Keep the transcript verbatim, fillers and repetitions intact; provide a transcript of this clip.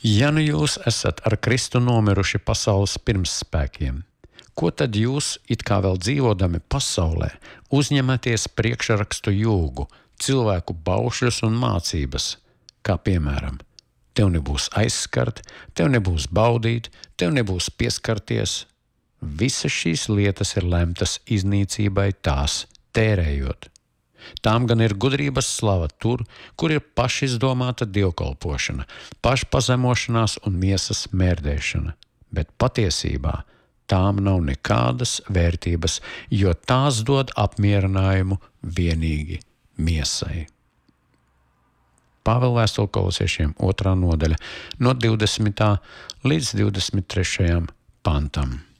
Ja nu jūs esat ar Kristu nomiruši pasaules pirmsspēkiem, ko tad jūs, it kā vēl dzīvodami pasaulē, uzņematies priekšrakstu jūgu, cilvēku baušļus un mācības, kā piemēram, tev nebūs aizskart, tev nebūs baudīt, tev nebūs pieskarties. Visas šīs lietas ir lemtas iznīcībai tās tērējot. Tām gan ir gudrības slava tur, kur ir pašizdomāta dievkalpošana, pašpazemošanās un miesas mērdēšana, bet patiesībā tām nav nekādas vērtības, jo tās dod apmierinājumu vienīgi miesai. Pāvela vēstule Kolosiešiem otrā nodaļa no divdesmitā līdz divdesmit trešajam pantam.